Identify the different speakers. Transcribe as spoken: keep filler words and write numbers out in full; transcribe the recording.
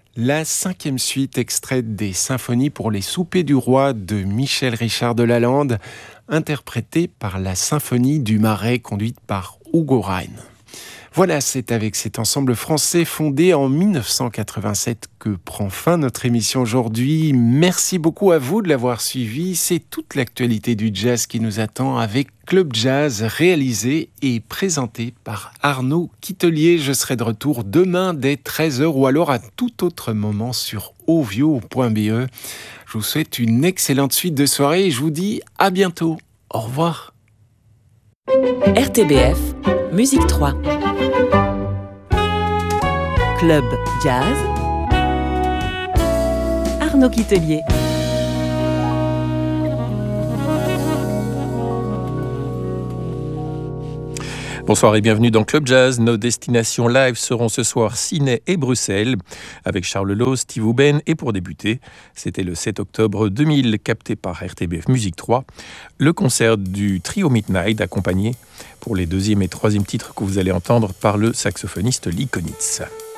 Speaker 1: La cinquième suite extraite des Symphonies pour les soupers du roi de Michel Richard de Lalande, interprétée par la Symphonie du Marais conduite par Hugo Rein. Voilà, c'est avec cet ensemble français fondé en dix-neuf cent quatre-vingt-sept que prend fin notre émission aujourd'hui. Merci beaucoup à vous de l'avoir suivi. C'est toute l'actualité du jazz qui nous attend avec Club Jazz, réalisé et présenté par Arnaud Quitelier. Je serai de retour demain dès treize heures ou alors à tout autre moment sur ovio point b e. Je vous souhaite une excellente suite de soirée et je vous dis à bientôt. Au revoir.
Speaker 2: R T B F, Musique trois. Club Jazz, Arnaud Quitelier.
Speaker 3: Bonsoir et bienvenue dans Club Jazz. Nos destinations live seront ce soir Sydney et Bruxelles avec Charles Lowe, Steve Houben et pour débuter, c'était le sept octobre deux mille capté par R T B F Musique trois, le concert du trio Midnight accompagné pour les deuxième et troisième titres que vous allez entendre par le saxophoniste Lee Konitz.